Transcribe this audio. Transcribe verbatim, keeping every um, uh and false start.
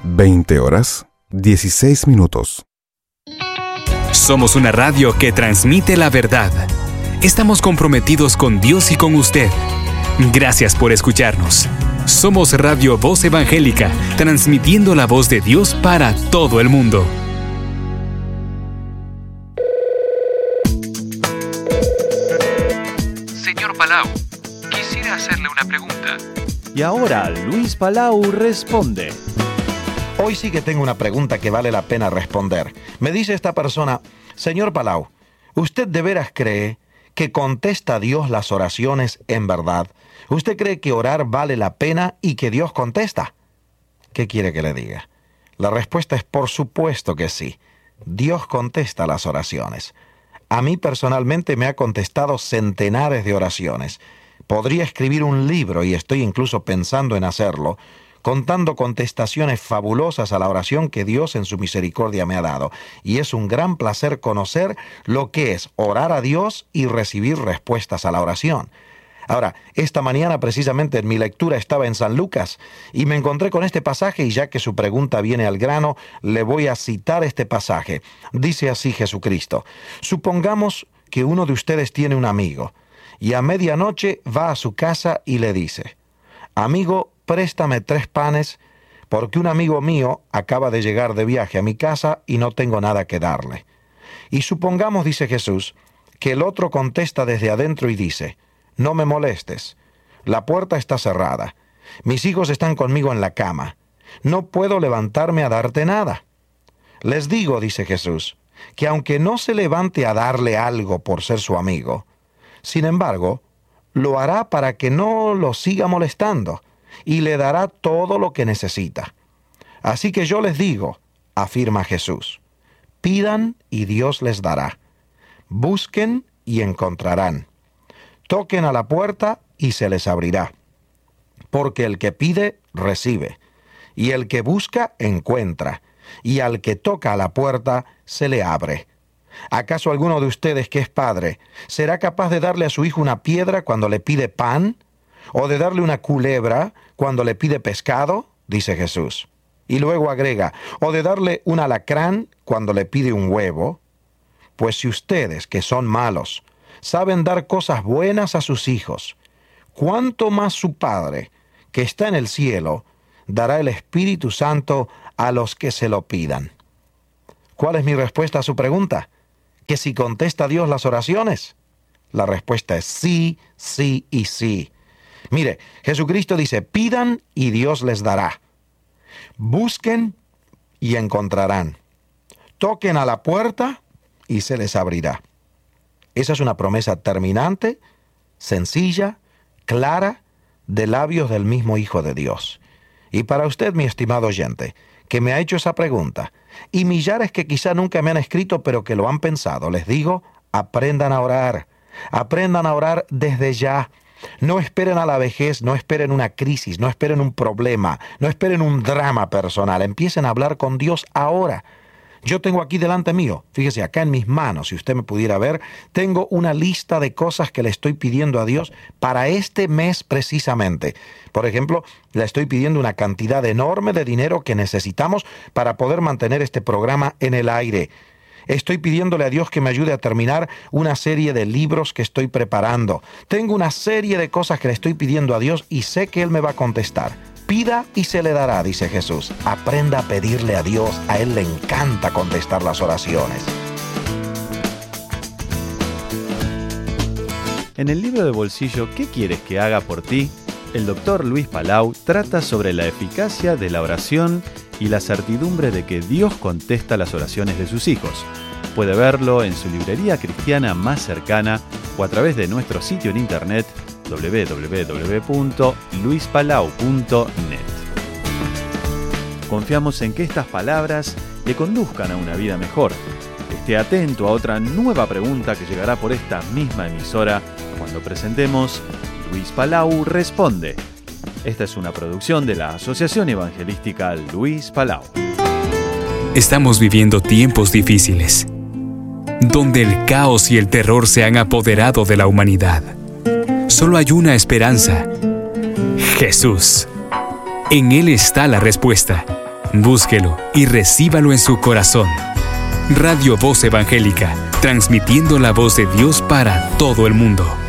veinte horas, dieciséis minutos. Somos una radio que transmite la verdad. Estamos comprometidos con Dios y con usted. Gracias por escucharnos. Somos Radio Voz Evangélica, transmitiendo la voz de Dios para todo el mundo. Señor Palau, quisiera hacerle una pregunta. Y ahora Luis Palau responde. Hoy sí que tengo una pregunta que vale la pena responder. Me dice esta persona: Señor Palau, ¿usted de veras cree que contesta a Dios las oraciones en verdad? ¿Usted cree que orar vale la pena y que Dios contesta? ¿Qué quiere que le diga? La respuesta es por supuesto que sí. Dios contesta las oraciones. A mí personalmente me ha contestado centenares de oraciones. Podría escribir un libro, y estoy incluso pensando en hacerlo, contando contestaciones fabulosas a la oración que Dios en su misericordia me ha dado. Y es un gran placer conocer lo que es orar a Dios y recibir respuestas a la oración. Ahora, esta mañana precisamente en mi lectura estaba en San Lucas y me encontré con este pasaje, y ya que su pregunta viene al grano, le voy a citar este pasaje. Dice así Jesucristo: supongamos que uno de ustedes tiene un amigo y a medianoche va a su casa y le dice: amigo, préstame tres panes porque un amigo mío acaba de llegar de viaje a mi casa y no tengo nada que darle. Y supongamos, dice Jesús, que el otro contesta desde adentro y dice: no me molestes, la puerta está cerrada, mis hijos están conmigo en la cama, no puedo levantarme a darte nada. Les digo, dice Jesús, que aunque no se levante a darle algo por ser su amigo, sin embargo, lo hará para que no lo siga molestando y le dará todo lo que necesita. Así que yo les digo, afirma Jesús, pidan y Dios les dará, busquen y encontrarán. Toquen a la puerta y se les abrirá. Porque el que pide, recibe. Y el que busca, encuentra. Y al que toca a la puerta, se le abre. ¿Acaso alguno de ustedes que es padre será capaz de darle a su hijo una piedra cuando le pide pan? ¿O de darle una culebra cuando le pide pescado? Dice Jesús. Y luego agrega: ¿o de darle un alacrán cuando le pide un huevo? Pues si ustedes, que son malos, saben dar cosas buenas a sus hijos, ¿cuánto más su Padre, que está en el cielo, dará el Espíritu Santo a los que se lo pidan? ¿Cuál es mi respuesta a su pregunta? ¿Que si contesta Dios las oraciones? La respuesta es sí, sí y sí. Mire, Jesucristo dice: pidan y Dios les dará. Busquen y encontrarán. Toquen a la puerta y se les abrirá. Esa es una promesa terminante, sencilla, clara, de labios del mismo Hijo de Dios. Y para usted, mi estimado oyente, que me ha hecho esa pregunta, y millares que quizá nunca me han escrito, pero que lo han pensado, les digo: aprendan a orar. Aprendan a orar desde ya. No esperen a la vejez, no esperen una crisis, no esperen un problema, no esperen un drama personal. Empiecen a hablar con Dios ahora. Yo tengo aquí delante mío, fíjese, acá en mis manos, si usted me pudiera ver, tengo una lista de cosas que le estoy pidiendo a Dios para este mes precisamente. Por ejemplo, le estoy pidiendo una cantidad enorme de dinero que necesitamos para poder mantener este programa en el aire. Estoy pidiéndole a Dios que me ayude a terminar una serie de libros que estoy preparando. Tengo una serie de cosas que le estoy pidiendo a Dios y sé que Él me va a contestar. Pida y se le dará, dice Jesús. Aprenda a pedirle a Dios. A Él le encanta contestar las oraciones. En el libro de bolsillo ¿Qué quieres que haga por ti?, el doctor Luis Palau trata sobre la eficacia de la oración y la certidumbre de que Dios contesta las oraciones de sus hijos. Puede verlo en su librería cristiana más cercana o a través de nuestro sitio en internet doble u doble u doble u punto luis palau punto net. Confiamos en que estas palabras le conduzcan a una vida mejor. Esté atento a otra nueva pregunta que llegará por esta misma emisora cuando presentemos Luis Palau Responde. Esta es una producción de la Asociación Evangelística Luis Palau. Estamos viviendo tiempos difíciles, donde el caos y el terror se han apoderado de la humanidad. Solo hay una esperanza: Jesús. En Él está la respuesta. Búsquelo y recíbalo en su corazón. Radio Voz Evangélica, transmitiendo la voz de Dios para todo el mundo.